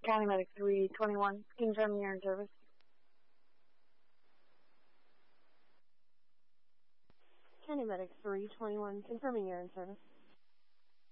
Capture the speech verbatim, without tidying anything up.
County Medic three twenty-one, confirming you're in service. County Medic three twenty-one, confirming you're in service.